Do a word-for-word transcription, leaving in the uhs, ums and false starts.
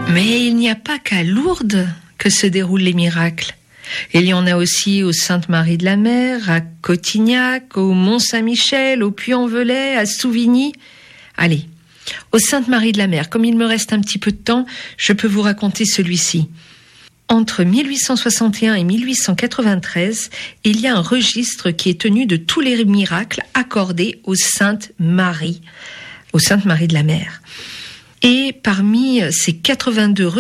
Mais il n'y a pas qu'à Lourdes que se déroulent les miracles. Il y en a aussi aux Sainte-Marie de la Mer, à Cotignac, au Mont-Saint-Michel, au Puy-en-Velay, à Souvigny. Allez, aux Sainte-Marie de la Mer, comme il me reste un petit peu de temps, je peux vous raconter celui-ci. Entre mille huit cent soixante et un et mille huit cent quatre-vingt-treize, il y a un registre qui est tenu de tous les miracles accordés aux Saintes Marie, aux Saintes Marie de la Mer. Et parmi ces quatre-vingt-deux